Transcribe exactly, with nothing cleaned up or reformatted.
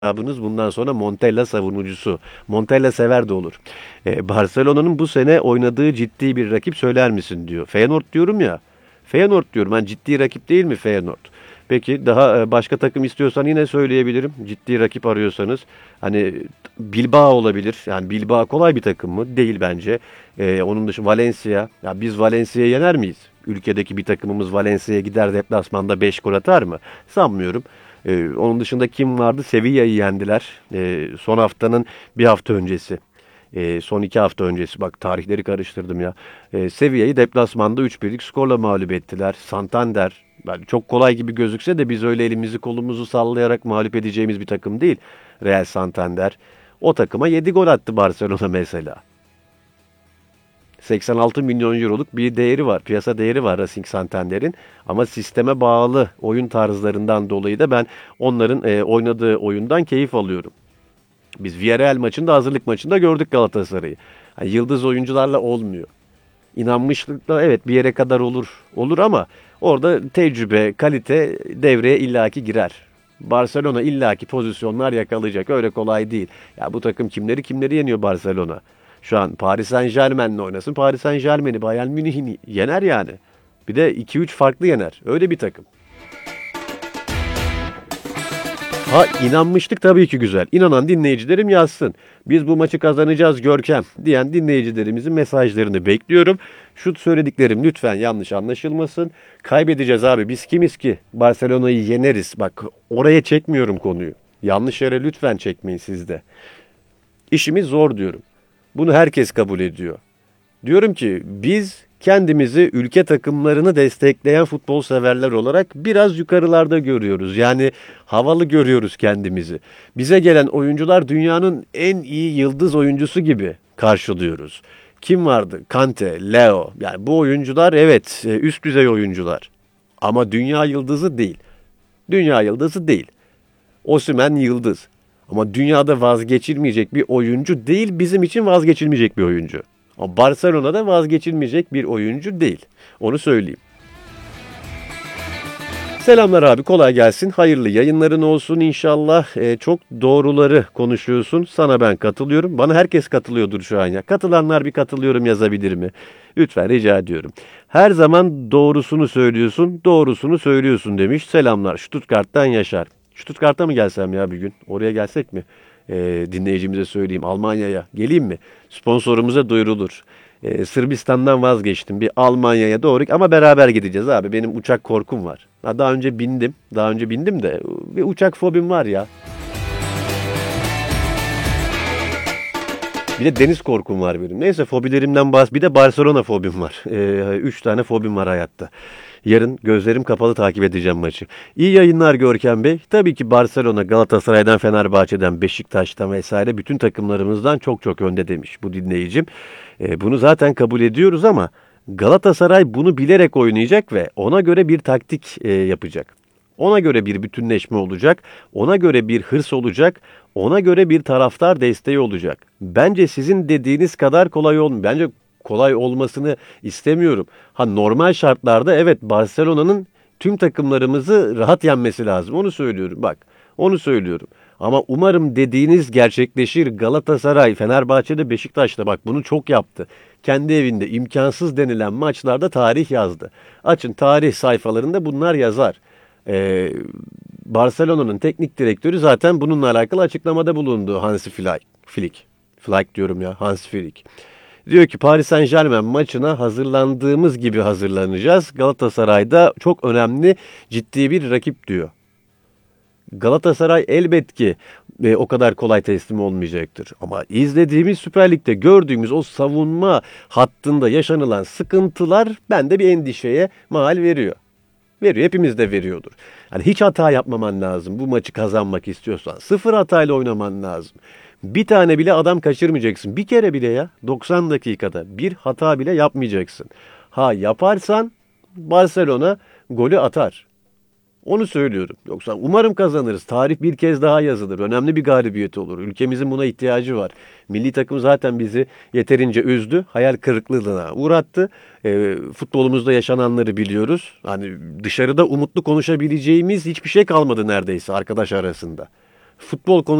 Abiniz bundan sonra Montella savunucusu. Montella sever de olur. Ee, Barcelona'nın bu sene oynadığı ciddi bir rakip söyler misin diyor. Feyenoord diyorum ya. Feyenoord diyorum. Ben ciddi rakip değil mi Feyenoord? Peki daha e, başka takım istiyorsan yine söyleyebilirim. Ciddi rakip arıyorsanız. Hani Bilbao olabilir. Yani Bilbao kolay bir takım mı? Değil bence. Ee, onun dışı Valencia. Ya biz Valencia'yı yener miyiz? Ülkedeki bir takımımız Valencia'ya gider deplasmanda beş gol atar mı? Sanmıyorum. Ee, onun dışında kim vardı? Sevilla'yı yendiler. Ee, son haftanın bir hafta öncesi. Ee, son iki hafta öncesi. Bak tarihleri karıştırdım ya. Ee, Sevilla'yı deplasmanda üç birlik skorla mağlup ettiler. Santander. Yani çok kolay gibi gözükse de biz öyle elimizi kolumuzu sallayarak mağlup edeceğimiz bir takım değil. Real Santander. O takıma yedi gol attı Barcelona mesela. seksen altı milyon euroluk bir değeri var. Piyasa değeri var Racing Santander'in. Ama sisteme bağlı oyun tarzlarından dolayı da ben onların e, oynadığı oyundan keyif alıyorum. Biz Villarreal maçında, hazırlık maçında gördük Galatasaray'ı. Yani yıldız oyuncularla olmuyor. İnanmışlıkla evet bir yere kadar olur. Olur ama orada tecrübe, kalite devreye illaki girer. Barcelona illaki pozisyonlar yakalayacak. Öyle kolay değil. Ya bu takım kimleri kimleri yeniyor Barcelona. Şu an Paris Saint-Germain'le oynasın. Paris Saint-Germain'i, Bayern Münih'ini yener yani. Bir de iki üç farklı yener. Öyle bir takım. Ha inanmıştık tabii ki güzel. İnanan dinleyicilerim yazsın. Biz bu maçı kazanacağız Görkem diyen dinleyicilerimizin mesajlarını bekliyorum. Şu söylediklerim lütfen yanlış anlaşılmasın. Kaybedeceğiz abi biz kimiz ki? Barcelona'yı yeneriz. Bak oraya çekmiyorum konuyu. Yanlış yere lütfen çekmeyin siz de. İşimiz zor diyorum. Bunu herkes kabul ediyor. Diyorum ki biz kendimizi ülke takımlarını destekleyen futbol severler olarak biraz yukarılarda görüyoruz. Yani havalı görüyoruz kendimizi. Bize gelen oyuncular dünyanın en iyi yıldız oyuncusu gibi karşılıyoruz. Kim vardı? Kante, Leo. Yani bu oyuncular evet üst düzey oyuncular. Ama dünya yıldızı değil. Dünya yıldızı değil. Osimhen yıldız. Ama dünyada vazgeçilmeyecek bir oyuncu değil, bizim için vazgeçilmeyecek bir oyuncu. Ama Barcelona'da vazgeçilmeyecek bir oyuncu değil. Onu söyleyeyim. Selamlar abi kolay gelsin. Hayırlı yayınların olsun inşallah. Ee, çok doğruları konuşuyorsun. Sana ben katılıyorum. Bana herkes katılıyordur şu an ya. Katılanlar bir katılıyorum yazabilir mi? Lütfen rica ediyorum. Her zaman doğrusunu söylüyorsun, doğrusunu söylüyorsun demiş. Selamlar. Stuttgart'tan Yaşar. Stuttgart'a mı gelsem ya bir gün? Oraya gelsek mi? Ee, dinleyicimize söyleyeyim. Almanya'ya geleyim mi? Sponsorumuza duyurulur. Ee, Sırbistan'dan vazgeçtim. Bir Almanya'ya doğru ama beraber gideceğiz abi. Benim uçak korkum var. Ha, daha önce bindim. Daha önce bindim de bir uçak fobim var ya. Bir de deniz korkum var benim. Neyse fobilerimden bahs. Bir de Barcelona fobim var. Ee, üç tane fobim var hayatta. Yarın gözlerim kapalı takip edeceğim maçı. İyi yayınlar Görkem Bey. Tabii ki Barcelona, Galatasaray'dan, Fenerbahçe'den, Beşiktaş'tan vesaire bütün takımlarımızdan çok çok önde demiş bu dinleyicim. Ee, bunu zaten kabul ediyoruz ama Galatasaray bunu bilerek oynayacak ve ona göre bir taktik e, yapacak. Ona göre bir bütünleşme olacak, ona göre bir hırs olacak, ona göre bir taraftar desteği olacak. Bence sizin dediğiniz kadar kolay olmuyor. Bence kolay olmasını istemiyorum. Ha normal şartlarda evet Barcelona'nın tüm takımlarımızı rahat yenmesi lazım. Onu söylüyorum bak. Onu söylüyorum. Ama umarım dediğiniz gerçekleşir. Galatasaray, Fenerbahçe'de, Beşiktaş'ta bak bunu çok yaptı. Kendi evinde imkansız denilen maçlarda tarih yazdı. Açın tarih sayfalarında bunlar yazar. Ee, Barcelona'nın teknik direktörü zaten bununla alakalı açıklamada bulundu Hansi Flick. Flick. Flick diyorum ya Hansi Flick. Diyor ki Paris Saint-Germain maçına hazırlandığımız gibi hazırlanacağız. Galatasaray'da çok önemli ciddi bir rakip diyor. Galatasaray elbet ki e, o kadar kolay teslim olmayacaktır. Ama izlediğimiz Süper Lig'de gördüğümüz o savunma hattında yaşanılan sıkıntılar bende bir endişeye mal veriyor. Veriyor. Hepimiz de veriyordur. Yani hiç hata yapmaman lazım. Bu maçı kazanmak istiyorsan. Sıfır hatayla oynaman lazım. Bir tane bile adam kaçırmayacaksın. Bir kere bile ya. doksan dakikada bir hata bile yapmayacaksın. Ha yaparsan Barcelona golü atar. Onu söylüyorum. Yoksa umarım kazanırız. Tarih bir kez daha yazılır. Önemli bir galibiyet olur. Ülkemizin buna ihtiyacı var. Milli takım zaten bizi yeterince üzdü. Hayal kırıklığına uğrattı. E, futbolumuzda yaşananları biliyoruz. Hani dışarıda umutlu konuşabileceğimiz hiçbir şey kalmadı neredeyse arkadaş arasında. futbol